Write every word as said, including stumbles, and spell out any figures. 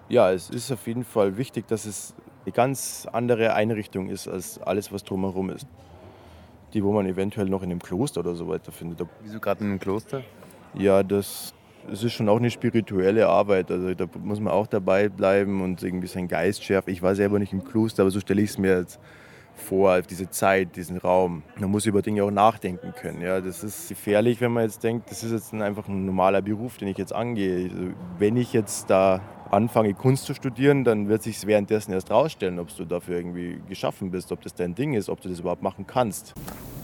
Ja, es ist auf jeden Fall wichtig, dass es eine ganz andere Einrichtung ist als alles, was drumherum ist. Die, wo man eventuell noch in 'nem Kloster oder so weiter findet. Da Wieso gerade in 'nem Kloster? ja, das es ist schon auch 'ne spirituelle Arbeit. Also, da muss man auch dabei bleiben und irgendwie seinen Geist schärfen. Ich war selber nicht im Kloster, aber so stelle ich's mir jetzt vor, diese Zeit, diesen Raum. Man muss über Dinge auch nachdenken können, ja. Das ist gefährlich, wenn man jetzt denkt, das ist jetzt 'n einfach 'n normaler Beruf, den ich jetzt angehe. Also, wenn ich jetzt da anfange, Kunst zu studieren, dann wird sich's währenddessen erst rausstellen, ob's du dafür irgendwie geschaffen bist, ob das dein Ding ist, ob du das überhaupt machen kannst.